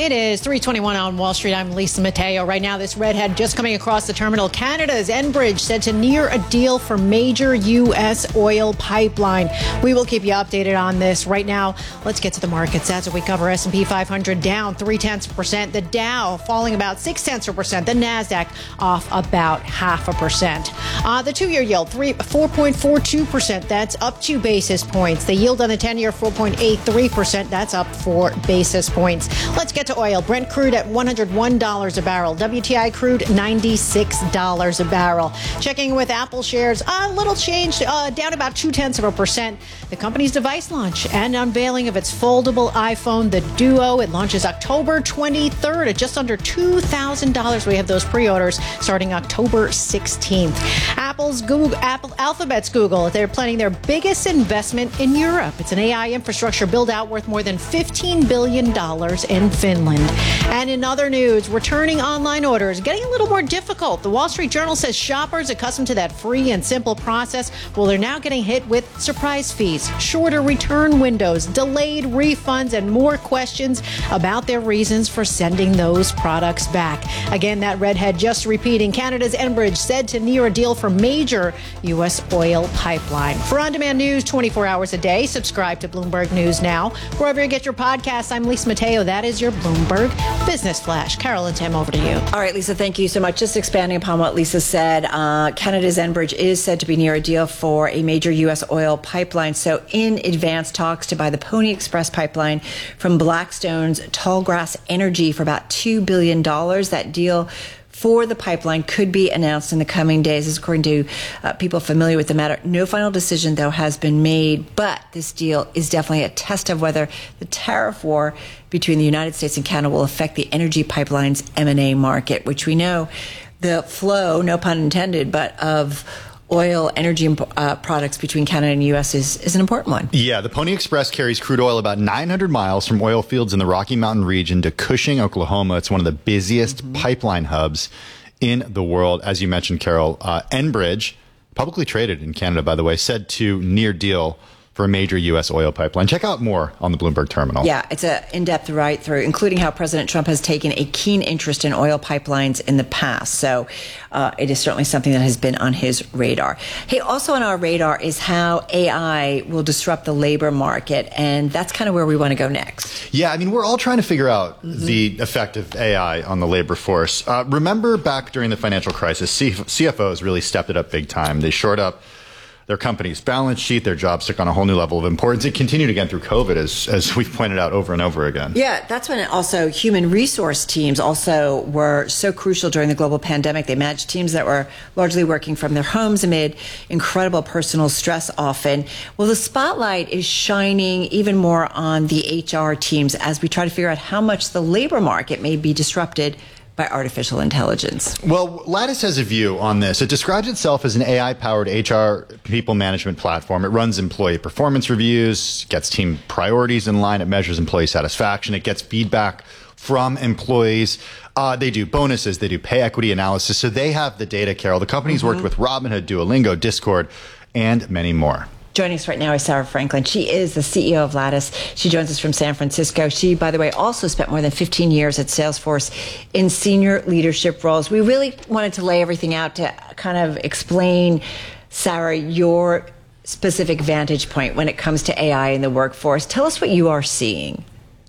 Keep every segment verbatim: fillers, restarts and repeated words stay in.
It is three twenty-one on Wall Street. I'm Lisa Mateo. Right now, this redhead just coming across the terminal. Canada's Enbridge said to near a deal for major U S oil pipeline. We will keep you updated on this. Right now, let's get to the markets as we cover S and P five hundred down three tenths of a percent. The Dow falling about six tenths of a percent. The Nasdaq off about half a percent. Uh, the two-year yield three four point four two percent. That's up two basis points. The yield on the ten-year four point eight three percent. That's up four basis points. Let's get to oil. Brent crude at one hundred one dollars a barrel. W T I crude ninety-six dollars a barrel. Checking with Apple shares, a little change, uh, down about two tenths of a percent. The company's device launch and unveiling of its foldable iPhone, the Duo. It launches October twenty-third at just under two thousand dollars. We have those pre-orders starting October sixteenth. Apple's Google, Apple, Alphabet's Google, they're planning their biggest investment in Europe. It's an A I infrastructure build-out worth more than fifteen billion dollars in Finland. And in other news, returning online orders getting a little more difficult. The Wall Street Journal says shoppers accustomed to that free and simple process, well, they're now getting hit with surprise fees, shorter return windows, delayed refunds, and more questions about their reasons for sending those products back. Again, that redhead just repeating. Canada's Enbridge said to near a deal for major U S oil pipeline. For on-demand news twenty-four hours a day, subscribe to Bloomberg News Now. Wherever you get your podcasts, I'm Lisa Mateo. That is your Bloomberg Business Flash. Carol and Tim, over to you. All right, Lisa, thank you so much. Just expanding upon what Lisa said, uh, Canada's Enbridge is said to be near a deal for a major U S oil pipeline. So in advanced talks to buy the Pony Express pipeline from Blackstone's Tallgrass Energy for about two billion dollars. That deal for the pipeline could be announced in the coming days, as according to uh, people familiar with the matter. No final decision, though, has been made, but this deal is definitely a test of whether the tariff war between the United States and Canada will affect the energy pipeline's M and A market, which we know the flow, no pun intended, but of oil, energy uh, products between Canada and the U S is, is an important one. Yeah, the Pony Express carries crude oil about nine hundred miles from oil fields in the Rocky Mountain region to Cushing, Oklahoma. It's one of the busiest mm-hmm. pipeline hubs in the world. As you mentioned, Carol, uh, Enbridge, publicly traded in Canada, by the way, said to near deal for a major U S oil pipeline. Check out more on the Bloomberg terminal. Yeah, it's an in-depth ride through, including how President Trump has taken a keen interest in oil pipelines in the past. So uh, it is certainly something that has been on his radar. Hey, also on our radar is how A I will disrupt the labor market, and that's kind of where we want to go next. Yeah, I mean, we're all trying to figure out mm-hmm. the effect of A I on the labor force. Uh, remember back during the financial crisis, C- CFOs really stepped it up big time. They shored up their company's balance sheet, their jobs took on a whole new level of importance. It continued again through COVID, as as we've pointed out over and over again. Yeah, that's when also human resource teams also were so crucial during the global pandemic. They managed teams that were largely working from their homes amid incredible personal stress often. Well, the spotlight is shining even more on the H R teams as we try to figure out how much the labor market may be disrupted by artificial intelligence. Well, Lattice has a view on this. It describes itself as an A I-powered H R people management platform. It runs employee performance reviews, gets team priorities in line, it measures employee satisfaction, it gets feedback from employees. Uh, they do bonuses, they do pay equity analysis. So they have the data, Carol. The company's mm-hmm. worked with Robinhood, Duolingo, Discord, and many more. Joining us right now is Sarah Franklin. She is the C E O of Lattice. She joins us from San Francisco. She, by the way, also spent more than fifteen years at Salesforce in senior leadership roles. We really wanted to lay everything out to kind of explain, Sarah, your specific vantage point when it comes to A I in the workforce. Tell us what you are seeing.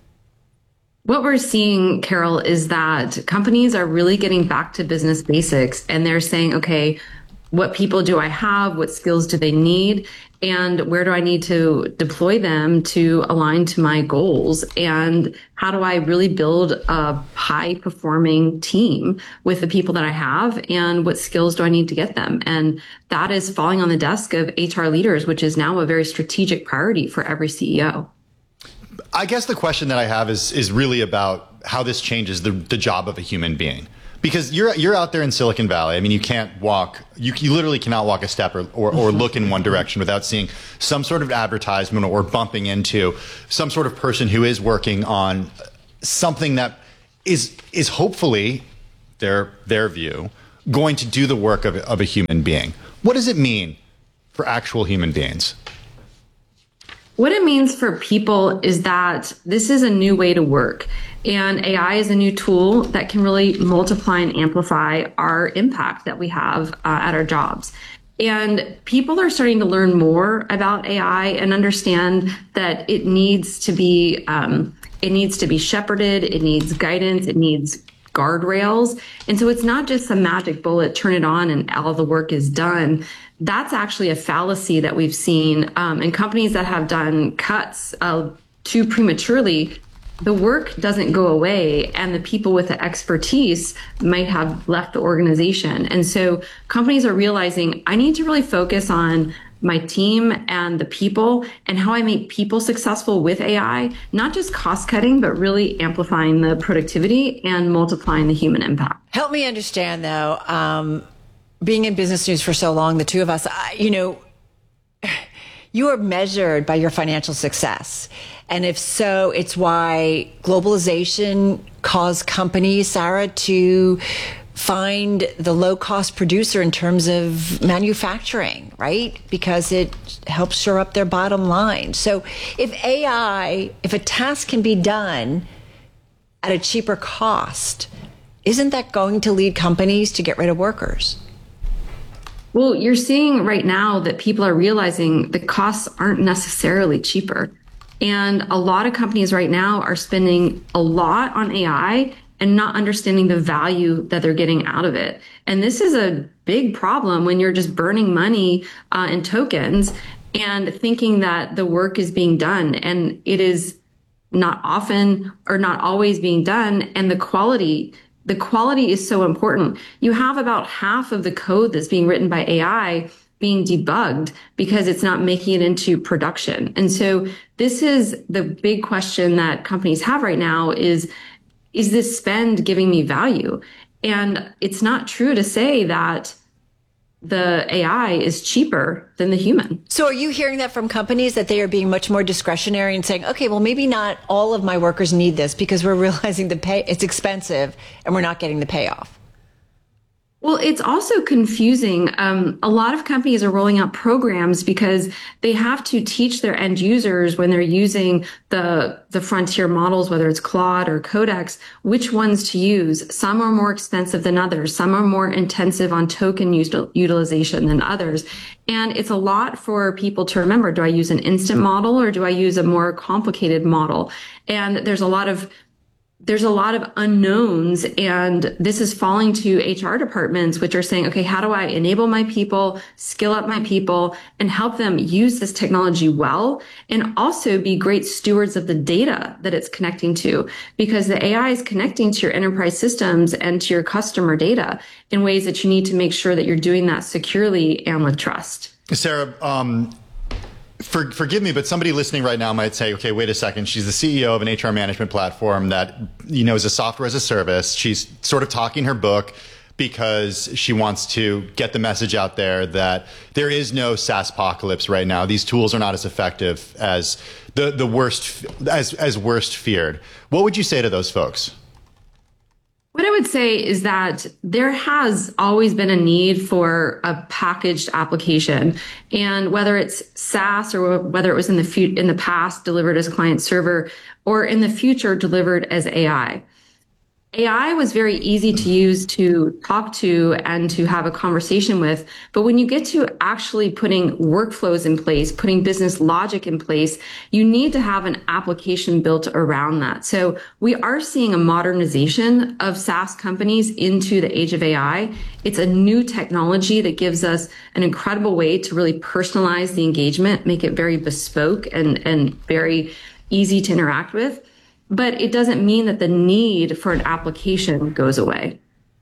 What we're seeing, Carol, is that companies are really getting back to business basics, and they're saying, okay, what people do I have? What skills do they need? And where do I need to deploy them to align to my goals? And how do I really build a high performing team with the people that I have? And what skills do I need to get them? And that is falling on the desk of H R leaders, which is now a very strategic priority for every C E O. I guess the question that I have is is really about how this changes the, the job of a human being. Because you're you're out there in Silicon Valley. I mean, you can't walk, you, you literally cannot walk a step or, or, or look in one direction without seeing some sort of advertisement or bumping into some sort of person who is working on something that is is hopefully, their their view, going to do the work of, of a human being. What does it mean for actual human beings? What it means for people is that this is a new way to work, and A I is a new tool that can really multiply and amplify our impact that we have uh, at our jobs. And people are starting to learn more about A I and understand that it needs to be um, it needs to be shepherded, it needs guidance, it needs guardrails. And so it's not just some magic bullet, turn it on and all the work is done. That's actually a fallacy that we've seen um, in companies that have done cuts uh, too prematurely. The work doesn't go away, and the people with the expertise might have left the organization. And so companies are realizing, I need to really focus on my team and the people and how I make people successful with A I, not just cost cutting, but really amplifying the productivity and multiplying the human impact. Help me understand, though, um, being in business news for so long, the two of us, I, you know, you are measured by your financial success. And if so, it's why globalization caused companies, Sarah, to find the low-cost producer in terms of manufacturing, right? Because it helps shore up their bottom line. So if A I, if a task can be done at a cheaper cost, isn't that going to lead companies to get rid of workers? Well, you're seeing right now that people are realizing the costs aren't necessarily cheaper. And a lot of companies right now are spending a lot on A I and not understanding the value that they're getting out of it. And this is a big problem when you're just burning money uh, in tokens and thinking that the work is being done. And it is not often or not always being done. And the quality The quality is so important. You have about half of the code that's being written by A I being debugged because it's not making it into production. And so this is the big question that companies have right now is, is this spend giving me value? And it's not true to say that the A I is cheaper than the human. So are you hearing that from companies, that they are being much more discretionary and saying, okay, well, maybe not all of my workers need this because we're realizing the pay, it's expensive and we're not getting the payoff? Well, it's also confusing. Um, a lot of companies are rolling out programs because they have to teach their end users when they're using the, the frontier models, whether it's Claude or Codex, which ones to use. Some are more expensive than others. Some are more intensive on token util- utilization than others. And it's a lot for people to remember. Do I use an instant model or do I use a more complicated model? And there's a lot of There's a lot of unknowns, and this is falling to H R departments, which are saying, okay, how do I enable my people, skill up my people, and help them use this technology well, and also be great stewards of the data that it's connecting to, because the A I is connecting to your enterprise systems and to your customer data in ways that you need to make sure that you're doing that securely and with trust. Sarah, um, For, forgive me, but somebody listening right now might say, okay, wait a second. She's the C E O of an H R management platform that, you know, is a software as a service. She's sort of talking her book because she wants to get the message out there that there is no SaaS apocalypse right now. These tools are not as effective as the, the worst, as, as worst feared. What would you say to those folks? What I would say is that there has always been a need for a packaged application, and whether it's SaaS or whether it was in the fu- in the past delivered as client server or in the future delivered as A I. A I was very easy to use, to talk to, and to have a conversation with. But when you get to actually putting workflows in place, putting business logic in place, you need to have an application built around that. So we are seeing a modernization of SaaS companies into the age of A I. It's a new technology that gives us an incredible way to really personalize the engagement, make it very bespoke and, and very easy to interact with. But it doesn't mean that the need for an application goes away.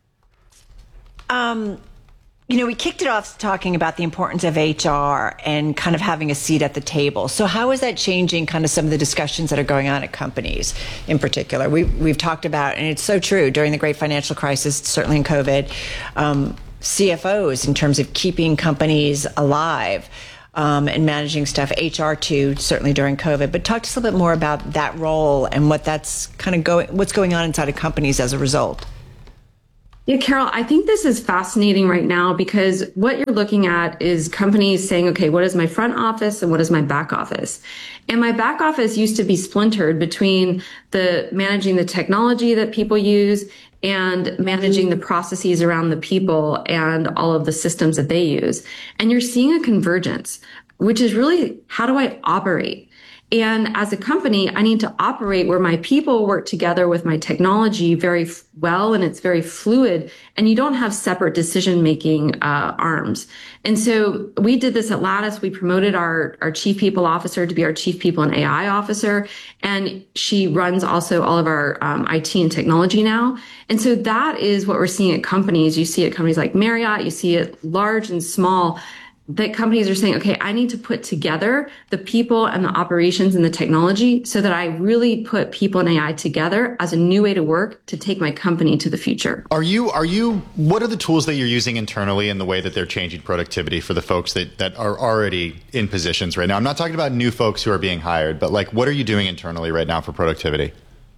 Um, you know, we kicked it off talking about the importance of H R and kind of having a seat at the table. So how is that changing kind of some of the discussions that are going on at companies in particular? We, we've talked about, and it's so true, during the great financial crisis, certainly in COVID, um, C F Os in terms of keeping companies alive. Um, and managing stuff, H R too, certainly during COVID. But talk to us a little bit more about that role and what that's kind of going, what's going on inside of companies as a result. Yeah, Carol, I think this is fascinating right now because what you're looking at is companies saying, okay, what is my front office and what is my back office? And my back office used to be splintered between the managing the technology that people use and managing the processes around the people and all of the systems that they use. And you're seeing a convergence, which is really, how do I operate? And as a company, I need to operate where my people work together with my technology very f- well, and it's very fluid, and you don't have separate decision-making uh, arms. And so we did this at Lattice. We promoted our, our chief people officer to be our chief people and A I officer, and she runs also all of our um, I T and technology now. And so that is what we're seeing at companies. You see it at companies like Marriott, you see it large and small, that companies are saying, okay, I need to put together the people and the operations and the technology so that I really put people and A I together as a new way to work to take my company to the future. Are you, are you, what are the tools that you're using internally in the way that they're changing productivity for the folks that, that are already in positions right now? I'm not talking about new folks who are being hired, but like, what are you doing internally right now for productivity?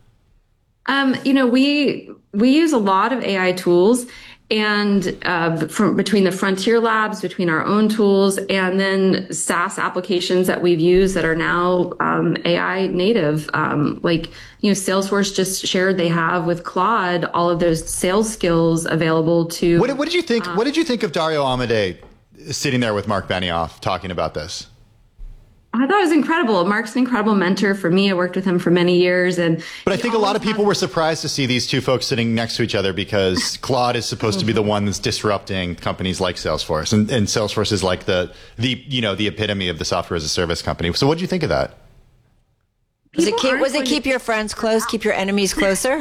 Um, you know, we, we use a lot of A I tools. And uh, from between the frontier labs, between our own tools, and then SaaS applications that we've used that are now um, A I native, um, like you know, Salesforce just shared they have with Claude all of those sales skills available to. What, what did you think? Uh, what did you think of Dario Amodei sitting there with Mark Benioff talking about this? I thought it was incredible. Mark's an incredible mentor for me. I worked with him for many years. and But I think a lot of people were surprised to see these two folks sitting next to each other because Claude is supposed to be the one that's disrupting companies like Salesforce. And, and Salesforce is like the, the, you know, the epitome of the software as a service company. So what did you think of that? Was it, keep, was it keep your friends close, keep your enemies closer?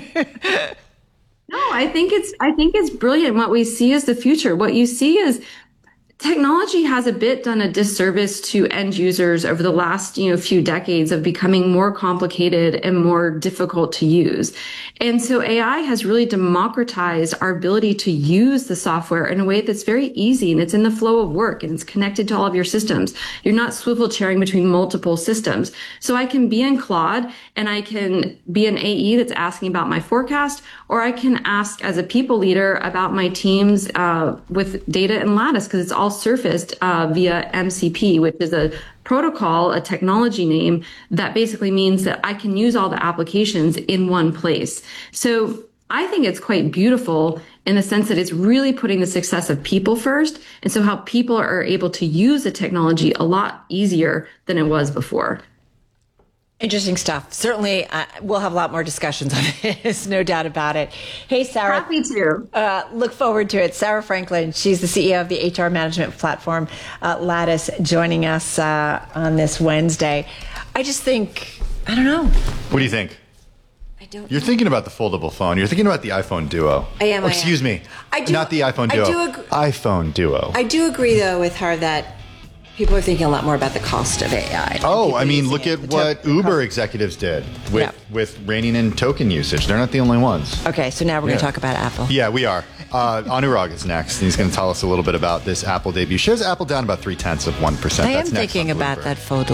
No, I think it's, I think it's brilliant. What we see is the future. What you see is technology has a bit done a disservice to end users over the last, you know, few decades of becoming more complicated and more difficult to use. And so A I has really democratized our ability to use the software in a way that's very easy, and it's in the flow of work and it's connected to all of your systems. You're not swivel chairing between multiple systems. So I can be in Claude and I can be an A E that's asking about my forecast, or I can ask as a people leader about my teams uh, with data and Lattice, because it's all surfaced uh, via M C P, which is a protocol, a technology name that basically means that I can use all the applications in one place. So I think it's quite beautiful in the sense that it's really putting the success of people first. And so how people are able to use the technology a lot easier than it was before. Interesting stuff. Certainly, uh, we'll have a lot more discussions on this, no doubt about it. Hey, Sarah. Happy to. Uh, look forward to it. Sarah Franklin, she's the C E O of the H R management platform, uh, Lattice, joining us uh, on this Wednesday. I just think, I don't know. What do you think? I don't You're know. thinking about the foldable phone. You're thinking about the iPhone Duo. I am. Or, I excuse am. me. I do, Not the iPhone Duo. I do ag- iPhone Duo. I do agree, though, with her that people are thinking a lot more about the cost of A I. Oh, I mean, look it, at what Uber executives did with, Yeah. with reining in token usage. They're not the only ones. Okay, so now we're going Yeah. to talk about Apple. Yeah, we are. Uh, Anurag is next, and he's going to tell us a little bit about this Apple debut. Shares Apple down about three tenths of one percent. I am That's next thinking on about Bloomberg. that photo.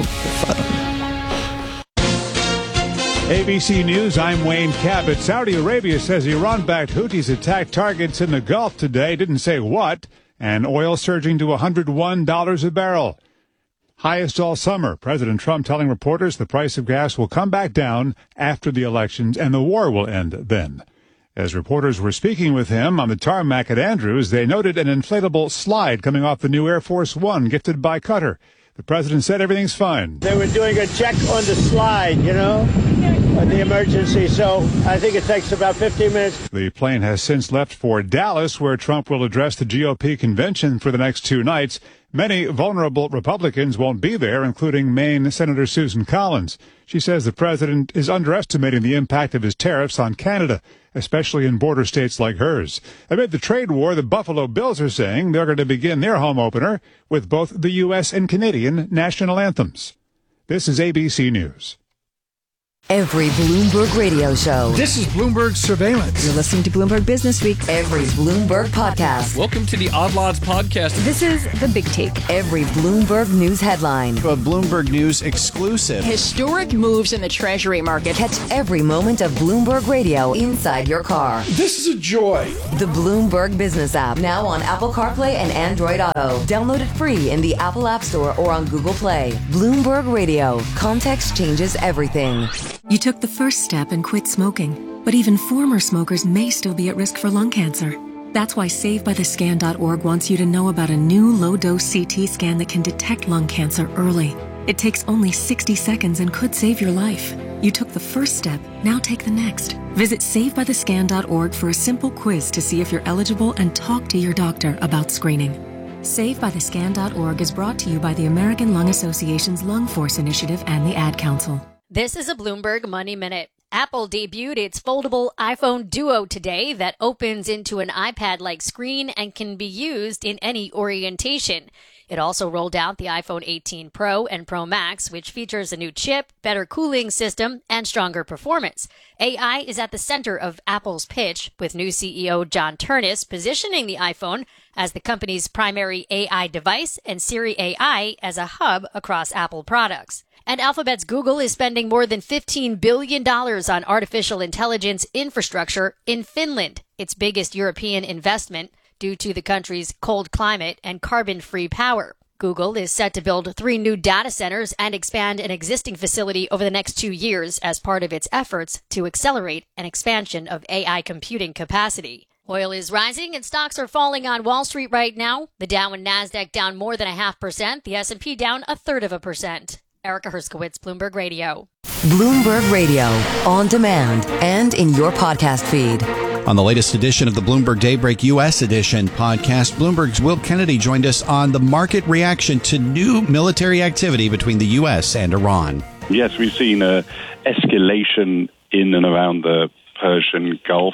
A B C News, I'm Wayne Cabot. Saudi Arabia says Iran-backed Houthis attacked targets in the Gulf today. Didn't say what. And oil surging to one hundred one dollars a barrel. Highest all summer. President Trump telling reporters the price of gas will come back down after the elections and the war will end then. As reporters were speaking with him on the tarmac at Andrews, they noted an inflatable slide coming off the new Air Force One gifted by Qatar. The president said everything's fine. They were doing a check on the slide, you know, on the emergency, so I think it takes about fifteen minutes. The plane has since left for Dallas, where Trump will address the G O P convention for the next two nights. Many vulnerable Republicans won't be there, including Maine Senator Susan Collins. She says the president is underestimating the impact of his tariffs on Canada, especially in border states like hers. Amid the trade war, the Buffalo Bills are saying they're going to begin their home opener with both the U S and Canadian national anthems. This is A B C News. Every Bloomberg radio show. This is Bloomberg Surveillance. You're listening to Bloomberg Business Week. Every Bloomberg podcast. Welcome to the Odd Lots podcast. This is The Big Take. Every Bloomberg News headline. A Bloomberg News exclusive. Historic moves in the Treasury market. Catch every moment of Bloomberg Radio inside your car. This is a joy. The Bloomberg Business app. Now on Apple CarPlay and Android Auto. Download it free in the Apple App Store or on Google Play. Bloomberg Radio. Context changes everything. You took the first step and quit smoking, but even former smokers may still be at risk for lung cancer. That's why Save By The Scan dot org wants you to know about a new low-dose C T scan that can detect lung cancer early. It takes only sixty seconds and could save your life. You took the first step, now take the next. Visit Save By The Scan dot org for a simple quiz to see if you're eligible and talk to your doctor about screening. Save By The Scan dot org is brought to you by the American Lung Association's Lung Force Initiative and the Ad Council. This is a Bloomberg Money Minute. Apple debuted its foldable iPhone Duo today that opens into an iPad-like screen and can be used in any orientation. It also rolled out the iPhone eighteen Pro and Pro Max, which features a new chip, better cooling system, and stronger performance. A I is at the center of Apple's pitch, with new C E O John Ternus positioning the iPhone as the company's primary A I device and Siri A I as a hub across Apple products. And Alphabet's Google is spending more than fifteen billion dollars on artificial intelligence infrastructure in Finland, its biggest European investment due to the country's cold climate and carbon-free power. Google is set to build three new data centers and expand an existing facility over the next two years as part of its efforts to accelerate an expansion of A I computing capacity. Oil is rising and stocks are falling on Wall Street right now. The Dow and Nasdaq down more than a half percent, the S and P down a third of a percent. Erica Herskowitz, Bloomberg Radio. Bloomberg Radio, on demand and in your podcast feed. On the latest edition of the Bloomberg Daybreak U S edition podcast, Bloomberg's Will Kennedy joined us on the market reaction to new military activity between the U S and Iran. Yes, we've seen an escalation in and around the Persian Gulf.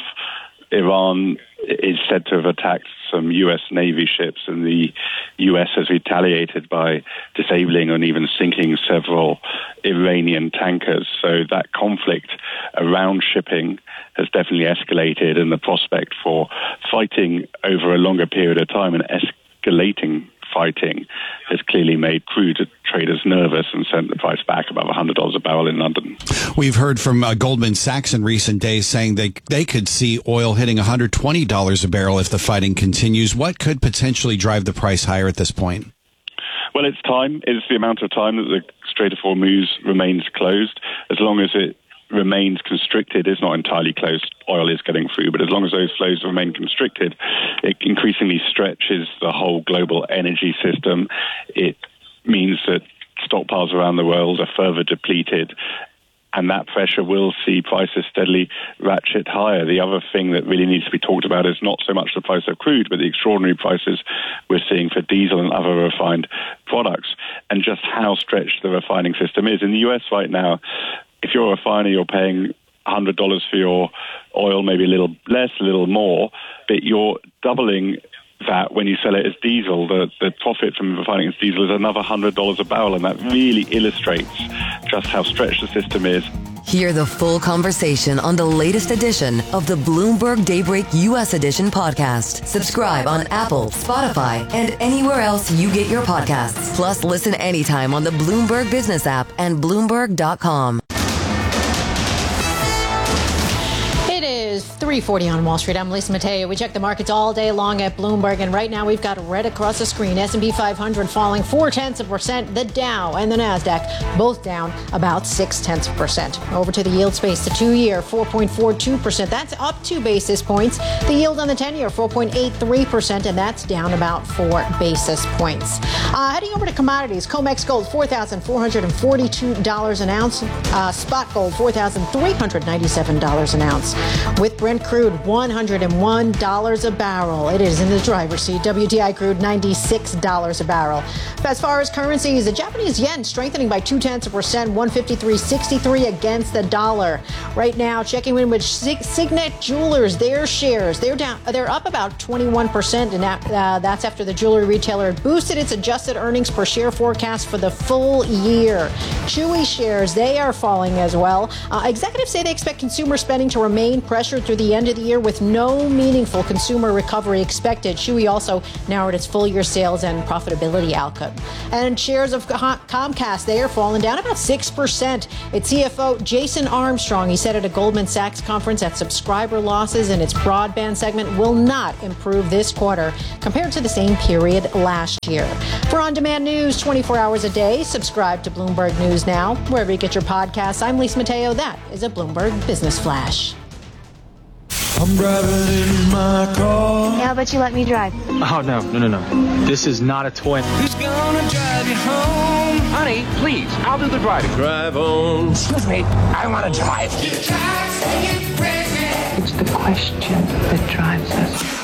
Iran is said to have attacked some U S Navy ships, and the U S has retaliated by disabling and even sinking several Iranian tankers. So that conflict around shipping has definitely escalated, and the prospect for fighting over a longer period of time and escalating fighting has clearly made crude traders nervous and sent the price back above one hundred dollars a barrel in London. We've heard from uh, Goldman Sachs in recent days saying they they could see oil hitting one hundred twenty dollars a barrel if the fighting continues. What could potentially drive the price higher at this point? Well, it's time. It's the amount of time that the Strait of Hormuz remains closed. As long as it remains constricted, it's not entirely closed, oil is getting through, but as long as those flows remain constricted, it increasingly stretches the whole global energy system. It means that stockpiles around the world are further depleted, and that pressure will see prices steadily ratchet higher. The other thing that really needs to be talked about is not so much the price of crude, but the extraordinary prices we're seeing for diesel and other refined products, and just how stretched the refining system is. In the U S right now, if you're a refiner, you're paying one hundred dollars for your oil, maybe a little less, a little more, but you're doubling that when you sell it as diesel. The, the profit from refining as diesel is another one hundred dollars a barrel, and that really illustrates just how stretched the system is. Hear the full conversation on the latest edition of the Bloomberg Daybreak U S Edition podcast. Subscribe on Apple, Spotify, and anywhere else you get your podcasts. Plus, listen anytime on the Bloomberg Business app and Bloomberg dot com. three forty on Wall Street. I'm Lisa Mateo. We check the markets all day long at Bloomberg, and right now we've got red across the screen. S and P five hundred falling four tenths of a percent. The Dow and the Nasdaq both down about six tenths of a percent. Over to the yield space, the two-year four point four two percent. That's up two basis points. The yield on the ten-year four point eight three percent, and that's down about four basis points. Uh, heading over to commodities, COMEX gold four thousand four hundred forty-two dollars an ounce. Uh, spot gold four thousand three hundred ninety-seven dollars an ounce. With Brent crude one hundred one dollars a barrel. It is in the driver's seat. W T I crude ninety-six dollars a barrel. As far as currencies, the Japanese yen strengthening by two tenths of a percent, one fifty-three sixty-three against the dollar. Right now, checking in with Signet Jewelers, their shares they're down. They're up about twenty-one percent, and that, uh, that's after the jewelry retailer boosted its adjusted earnings per share forecast for the full year. Chewy shares they are falling as well. Uh, executives say they expect consumer spending to remain pressured through the end of the year with no meaningful consumer recovery expected. Chewy also narrowed its full year sales and profitability outlook. And shares of Comcast, they are falling down about six percent. Its C F O, Jason Armstrong, he said at a Goldman Sachs conference that subscriber losses in its broadband segment will not improve this quarter compared to the same period last year. For on-demand news twenty-four hours a day, subscribe to Bloomberg News Now, wherever you get your podcasts. I'm Lisa Mateo. That is a Bloomberg Business Flash. I'm driving in my car. Yeah, but you let me drive. Oh, no, no, no, no. This is not a toy. Who's gonna drive you home? Honey, please, I'll do the driving. Drive on. Excuse me, I want to drive. It's the question that drives us.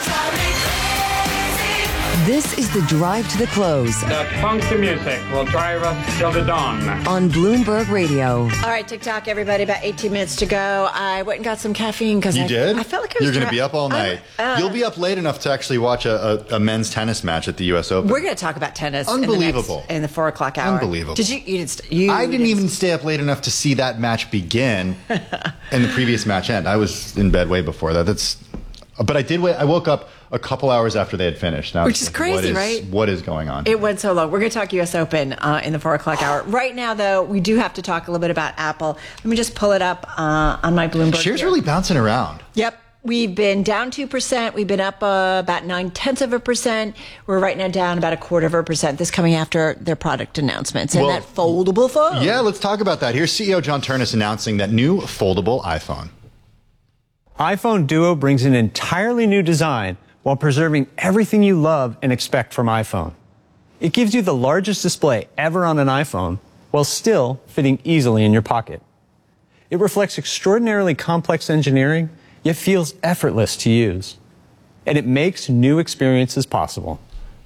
This is the drive to the close. The funky music will drive us till the dawn. On Bloomberg Radio. All right, TikTok, everybody, about eighteen minutes to go. I went and got some caffeine because you I, did? I felt like I was You're going to dry- be up all night. Uh, You'll be up late enough to actually watch a, a, a men's tennis match at the U S Open. We're going to talk about tennis. Unbelievable. In the, next, in the four o'clock hour. Unbelievable. Did you? You didn't. St- you I didn't didn't even stay up late enough to see that match begin and the previous match end. I was in bed way before that. That's. But I did wait. I woke up a couple hours after they had finished. Now, Which is crazy, what is, right? What is going on? It went so long. We're going to talk U S Open uh, in the four o'clock hour. Right now, though, we do have to talk a little bit about Apple. Let me just pull it up uh, on my Bloomberg. Shares here. really bouncing around. Yep. We've been down two percent. We've been up uh, about nine tenths of a percent. We're right now down about a quarter of a percent. This coming after their product announcements and Well, that foldable phone. Yeah, let's talk about that. Here's C E O John Ternus announcing that new foldable iPhone. iPhone Duo brings an entirely new design while preserving everything you love and expect from iPhone. It gives you the largest display ever on an iPhone while still fitting easily in your pocket. It reflects extraordinarily complex engineering, yet feels effortless to use. And it makes new experiences possible.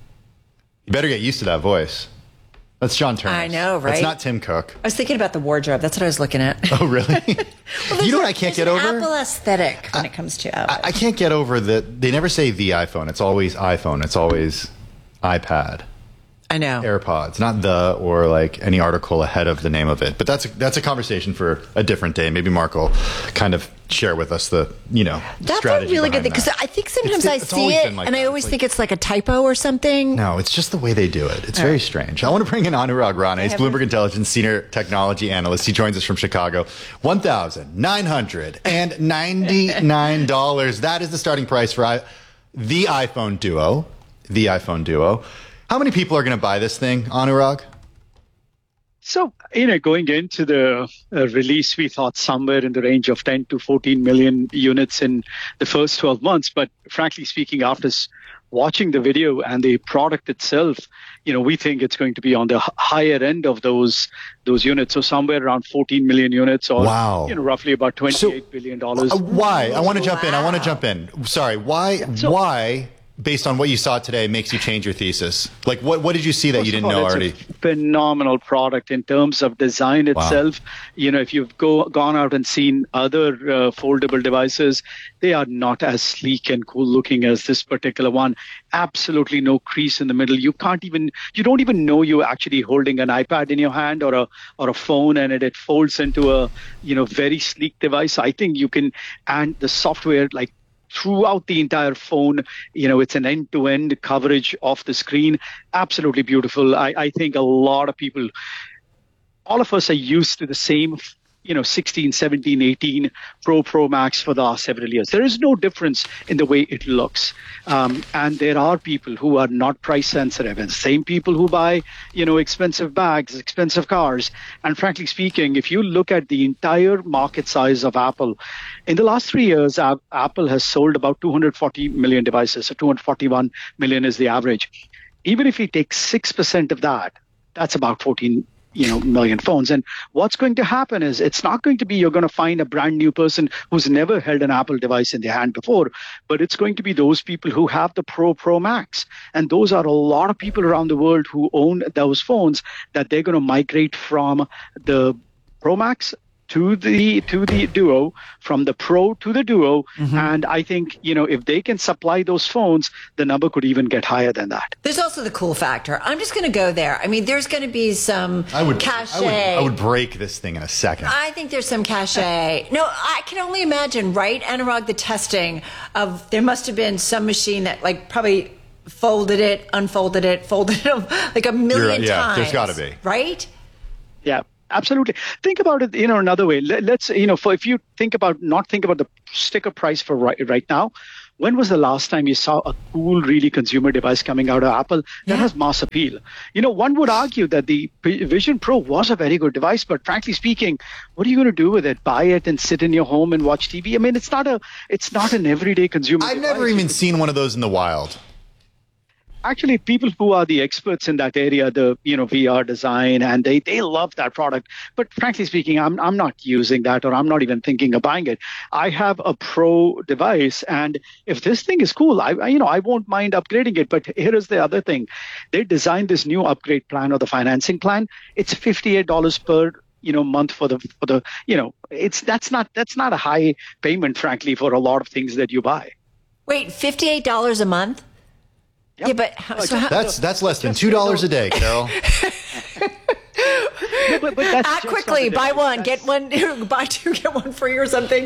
You better get used to that voice. That's John Ternus. I know, right? That's not Tim Cook. I was thinking about the wardrobe. That's what I was looking at. Oh, really? Well, you know what a, I can't there's get an over? Apple aesthetic when it comes to Apple. I, I can't get over that they never say the iPhone. It's always iPhone. It's always iPad. I know. AirPods, not the or like any article ahead of the name of it. But that's a, that's a conversation for a different day. Maybe Mark will kind of share with us the, you know, That's a strategy really good thing behind because that. I think sometimes It's- I it's see always it been like and I that. always It's think it's like a typo or something. No, it's just the way they do it. It's All very right. strange. I want to bring in Anurag Rana. He's have Bloomberg him. Intelligence Senior Technology Analyst. He joins us from Chicago. one thousand nine hundred ninety-nine dollars. That is the starting price for I- the iPhone Duo. The iPhone Duo. How many people are going to buy this thing, Anurag? So, you know, going into the uh, release, we thought somewhere in the range of ten to fourteen million units in the first twelve months. But frankly speaking, after s- watching the video and the product itself, you know, we think it's going to be on the h- higher end of those those units. So somewhere around fourteen million units or, Wow. you know, roughly about twenty-eight billion dollars. Uh, why? I want to jump in. I want to jump in. Sorry. Why? So- why? Based on what you saw today, makes you change your thesis? Like, what? What did you see that First you of didn't all, know it's already? a phenomenal product in terms of design Wow. itself. You know, if you've go, gone out and seen other uh, foldable devices, they are not as sleek and cool looking as this particular one. Absolutely no crease in the middle. You can't even, you don't even know you're actually holding an iPad in your hand or a or a phone, and it, it folds into a, you know, very sleek device. I think you can, and the software, like, throughout the entire phone, you know, it's an end-to-end coverage of the screen. Absolutely beautiful. I, I think a lot of people, all of us are used to the same, you know, sixteen, seventeen, eighteen Pro, Pro Max for the last several years. There is no difference in the way it looks. Um, and there are people who are not price sensitive, and same people who buy, you know, expensive bags, expensive cars. And frankly speaking, if you look at the entire market size of Apple, in the last three years, A- Apple has sold about two hundred forty million devices. So two hundred forty-one million is the average. Even if you take six percent of that, that's about fourteen you know, million phones. And what's going to happen is it's not going to be you're going to find a brand new person who's never held an Apple device in their hand before, but it's going to be those people who have the Pro, Pro Max. And those are a lot of people around the world who own those phones that they're going to migrate from the Pro Max to the to the Duo, from the Pro to the Duo. Mm-hmm. And I think, you know, if they can supply those phones, the number could even get higher than that. There's also the cool factor. I'm just going to go there. I mean, there's going to be some I would, cachet. I would, I would break this thing in a second. I think there's some cachet. No, I can only imagine, right, Anurag, the testing of, there must have been some machine that, like, probably folded it, unfolded it, folded it like a million You're, yeah, times. there's got to be. Right? Yeah. Absolutely. Think about it, you know, another way. Let, let's, you know, for if you think about, not think about the sticker price for right, right now, when was the last time you saw a cool, really consumer device coming out of Apple that yeah. has mass appeal? You know, one would argue that the Vision Pro was a very good device, but frankly speaking, what are you going to do with it? Buy it and sit in your home and watch T V? I mean, it's not a, it's not an everyday consumer I've device. never even seen one of those in the wild. Actually, people who are the experts in that area, the you know V R design, and they, they love that product. But frankly speaking, I'm I'm not using that, or I'm not even thinking of buying it. I have a Pro device, and if this thing is cool, I, I you know I won't mind upgrading it. But here is the other thing: they designed this new upgrade plan or the financing plan. It's fifty-eight dollars per you know month for the for the you know it's that's not that's not a high payment, frankly, for a lot of things that you buy. Wait, fifty-eight dollars a month? Yep. Yeah, but how, so how, that's that's less than two dollars a day, Carol. no, but, but that's Act quickly, buy one, get one, buy two, get one free, or something.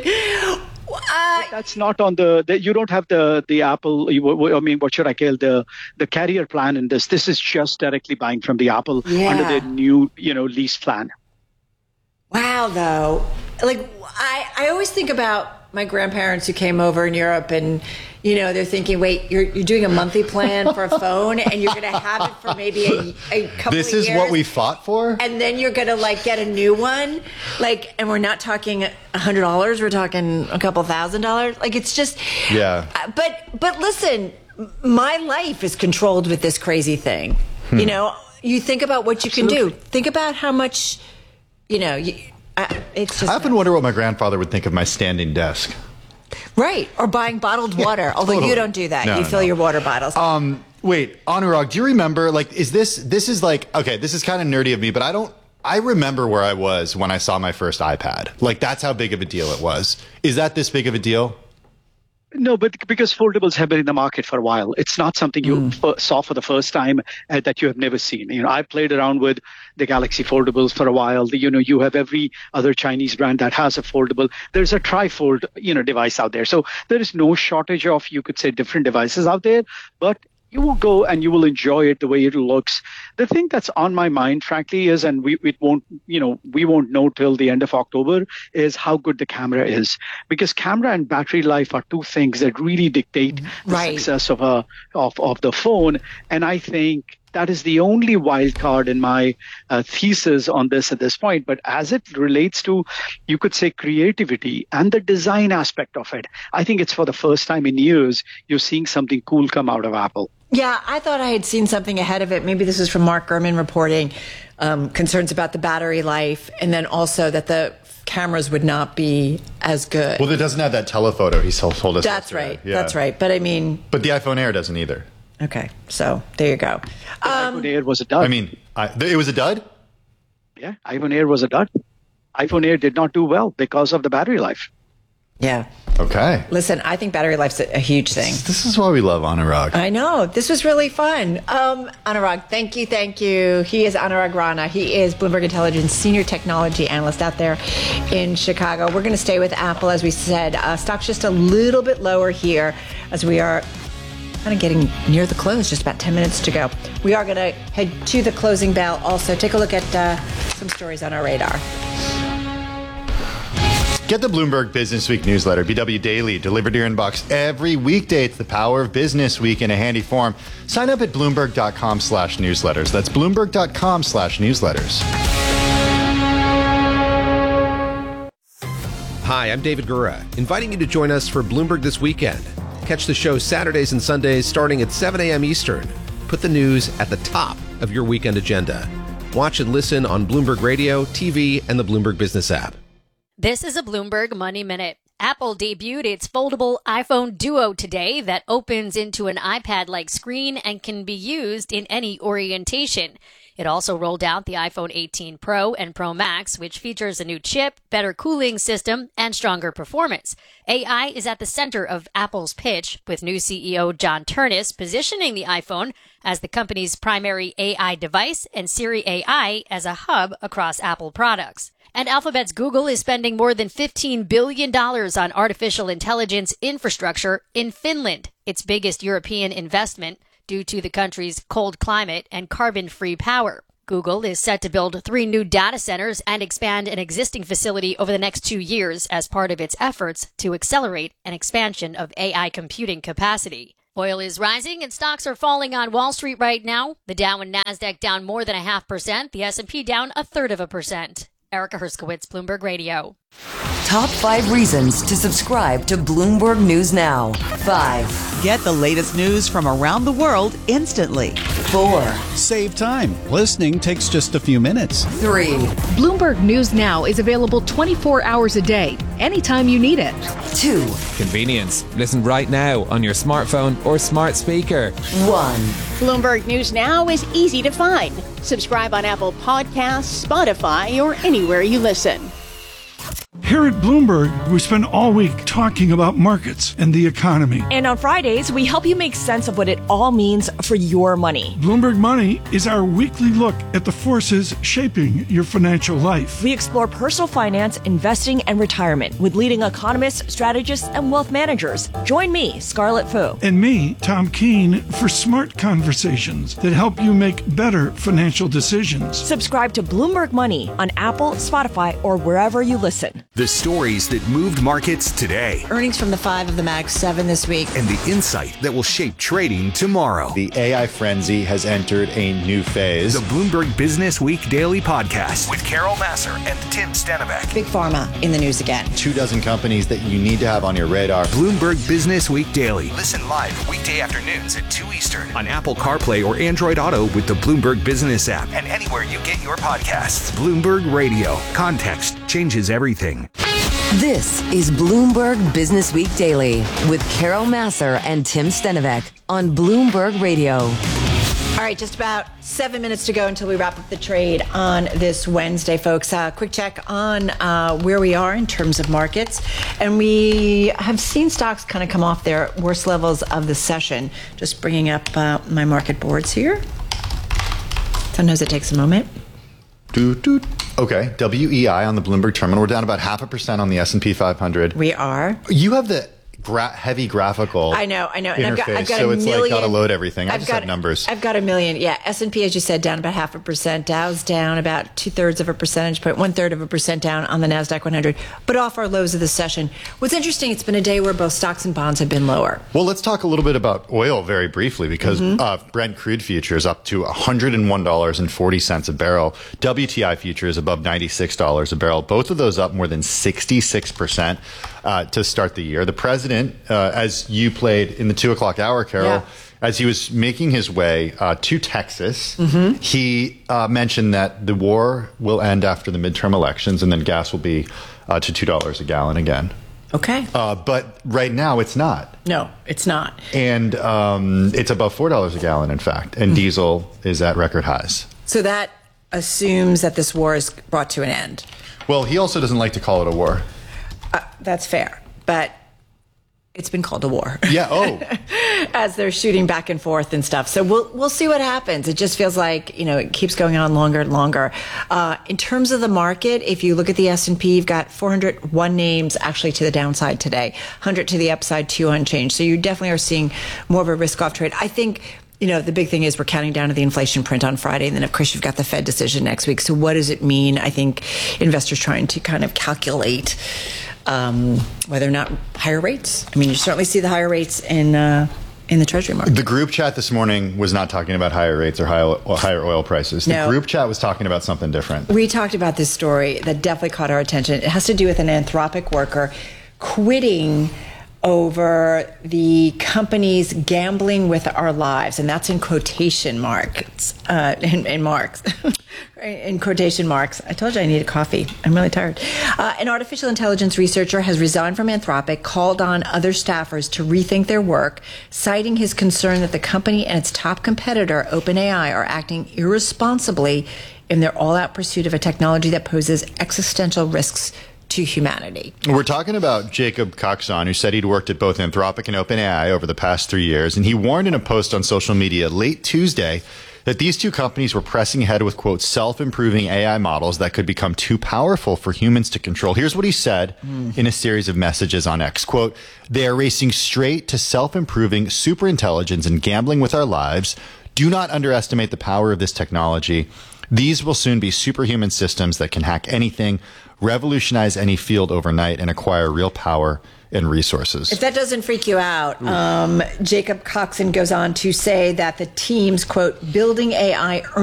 Uh, that's not on the, the. You don't have the the Apple. I mean, what should I call the the carrier plan in this? This is just directly buying from the Apple yeah. under their new you know lease plan. Wow, though, like I I always think about my grandparents who came over in Europe, and you know they're thinking, wait, you're you're doing a monthly plan for a phone, and you're going to have it for maybe a, a couple this of years. This is what we fought for, and then you're going to like get a new one, like, and we're not talking a hundred dollars, we're talking a couple thousand dollars. Like it's just, yeah. Uh, but but listen, my life is controlled with this crazy thing. Hmm. You know, you think about what you Absolutely. can do. Think about how much, you know. You, I, it's just I often wonder what my grandfather would think of my standing desk. Right, or buying bottled water. Yeah, although totally. You don't do that. No, you fill no. your water bottles. Um, wait, Anurag, do you remember? Like, is this this is like okay? This is kind of nerdy of me, but I don't. I remember where I was when I saw my first iPad. Like, that's how big of a deal it was. Is that this big of a deal? No, but because foldables have been in the market for a while, it's not something you mm. f- saw for the first time uh, that you have never seen. You know, I played around with the Galaxy foldables for a while. The, you know, you have every other Chinese brand that has a foldable. There's a trifold, you know, device out there. So there is no shortage of, you could say, different devices out there. But you will go and you will enjoy it the way it looks. The thing that's on my mind, frankly, is, and we it won't, you know, we won't know till the end of October, is how good the camera is. Because camera and battery life are two things that really dictate right. the success of a of of the phone. And I think that is the only wild card in my uh, thesis on this at this point. But as it relates to, you could say, creativity and the design aspect of it, I think it's for the first time in years you're seeing something cool come out of Apple. Yeah, I thought I had seen something ahead of it. Maybe this is from Mark Gurman reporting um, concerns about the battery life, and then also that the cameras would not be as good. Well, it doesn't have that telephoto he told us. That's right. Yeah. That's right. But I mean, but the iPhone Air doesn't either. Okay, so there you go. The um, iPhone Air was a dud. I mean, I, it was a dud? Yeah, iPhone Air was a dud. iPhone Air did not do well because of the battery life. Yeah. Okay. Listen, I think battery life's a, a huge thing. This is why we love Anurag. I know. This was really fun. Um, Anurag, thank you, thank you. He is Anurag Rana. He is Bloomberg Intelligence Senior Technology Analyst out there in Chicago. We're going to stay with Apple, as we said. Uh, stock's just a little bit lower here as we are kind of getting near the close, just about ten minutes to go. We are going to head to the closing bell. Also, take a look at uh, some stories on our radar. Get the Bloomberg Business Week newsletter, B W Daily, delivered to your inbox every weekday. It's the power of Business Week in a handy form. Sign up at Bloomberg.com slash newsletters. That's Bloomberg.com slash newsletters. Hi, I'm David Gura, inviting you to join us for Bloomberg This Weekend. Catch the show Saturdays and Sundays starting at seven a.m. Eastern. Put the news at the top of your weekend agenda. Watch and listen on Bloomberg Radio, T V, and the Bloomberg Business app. This is a Bloomberg Money Minute. Apple debuted its foldable iPhone Duo today that opens into an iPad-like screen and can be used in any orientation. It also rolled out the iPhone eighteen Pro and Pro Max, which features a new chip, better cooling system, and stronger performance. A I is at the center of Apple's pitch, with new C E O John Ternus positioning the iPhone as the company's primary A I device and Siri A I as a hub across Apple products. And Alphabet's Google is spending more than fifteen billion dollars on artificial intelligence infrastructure in Finland, its biggest European investment, due to the country's cold climate and carbon-free power. Google is set to build three new data centers and expand an existing facility over the next two years as part of its efforts to accelerate an expansion of A I computing capacity. Oil is rising and stocks are falling on Wall Street right now. The Dow and Nasdaq down more than a half percent, the S and P down a third of a percent. Erica Herskowitz, Bloomberg Radio. Top five reasons to subscribe to Bloomberg News Now. Five. Get the latest news from around the world instantly. Four. Save time. Listening takes just a few minutes. Three. Bloomberg News Now is available twenty-four hours a day, anytime you need it. Two. Convenience. Listen right now on your smartphone or smart speaker. One. Bloomberg News Now is easy to find. Subscribe on Apple Podcasts, Spotify, or anywhere you listen. Here at Bloomberg, we spend all week talking about markets and the economy. And on Fridays, we help you make sense of what it all means for your money. Bloomberg Money is our weekly look at the forces shaping your financial life. We explore personal finance, investing, and retirement with leading economists, strategists, and wealth managers. Join me, Scarlett Fu. And me, Tom Keene, for smart conversations that help you make better financial decisions. Subscribe to Bloomberg Money on Apple, Spotify, or wherever you listen. The stories that moved markets today. Earnings from the five of the Mag seven this week. And the insight that will shape trading tomorrow. The A I frenzy has entered a new phase. The Bloomberg Business Week Daily Podcast with Carol Massar and Tim Stenivek. Big Pharma in the news again. Two dozen companies that you need to have on your radar. Bloomberg Business Week Daily. Listen live weekday afternoons at two Eastern on Apple CarPlay or Android Auto with the Bloomberg Business app and anywhere you get your podcasts. Bloomberg Radio. Context changes everything. This is Bloomberg Business Week Daily with Carol Massar and Tim Stenivek on Bloomberg Radio. All right, just about seven minutes to go until we wrap up the trade on this Wednesday, folks. Uh, quick check on uh, where we are in terms of markets. And we have seen stocks kind of come off their worst levels of the session. Just bringing up uh, my market boards here. Sometimes it takes a moment. Doot, doot. Okay, W E I on the Bloomberg terminal. We're down about half a percent on the S and P five hundred. We are. You have the gra- heavy graphical I know, I know. And interface, I've got, I've got so a it's million, like got to load everything. I I've just got, have numbers. I've got a million. Yeah, S and P, as you said, down about half a percent. Dow's down about two-thirds of a percentage point, one-third of a percent down on the NASDAQ one hundred, but off our lows of the session. What's interesting, it's been a day where both stocks and bonds have been lower. Well, let's talk a little bit about oil very briefly, because mm-hmm. uh, Brent crude futures up to one hundred one dollars and forty cents a barrel. W T I futures above ninety-six dollars a barrel. Both of those up more than sixty-six percent uh, to start the year. The president, uh, as you played in the two o'clock hour, Carol, yeah. as he was making his way uh, to Texas, mm-hmm. he uh, mentioned that the war will end after the midterm elections and then gas will be uh, to two dollars a gallon again. Okay. Uh, but right now it's not. No, it's not. And um, it's above four dollars a gallon, in fact. And mm-hmm. diesel is at record highs. So that assumes that this war is brought to an end. Well, he also doesn't like to call it a war. Uh, that's fair. But it's been called a war. Yeah, oh. As they're shooting back and forth and stuff. So we'll we'll see what happens. It just feels like, you know, it keeps going on longer and longer. Uh, in terms of the market, if you look at the S and P, you've got four hundred one names actually to the downside today, one hundred to the upside, two unchanged. So you definitely are seeing more of a risk-off trade. I think, you know, the big thing is we're counting down to the inflation print on Friday. And then, of course, you've got the Fed decision next week. So what does it mean? I think investors trying to kind of calculate um, whether or not higher rates. I mean, you certainly see the higher rates in uh, in the Treasury market. The group chat this morning was not talking about higher rates or higher, higher oil prices. The no. group chat was talking about something different. We talked about this story that definitely caught our attention. It has to do with an Anthropic worker quitting over the companies gambling with our lives, and that's in quotation marks. Uh, in, in marks. In quotation marks. I told you I needed coffee. I'm really tired. Uh, an artificial intelligence researcher has resigned from Anthropic, called on other staffers to rethink their work, citing his concern that the company and its top competitor, OpenAI, are acting irresponsibly in their all-out pursuit of a technology that poses existential risks to humanity. We're talking about Jacob Coxon, who said he'd worked at both Anthropic and OpenAI over the past three years, and he warned in a post on social media late Tuesday that these two companies were pressing ahead with, quote, self-improving A I models that could become too powerful for humans to control. Here's what he said mm. in a series of messages on X, quote, they are racing straight to self-improving superintelligence and gambling with our lives. Do not underestimate the power of this technology. These will soon be superhuman systems that can hack anything, revolutionize any field overnight, and acquire real power and resources. If that doesn't freak you out, um, Jacob Coxon goes on to say that the team's, quote, building A I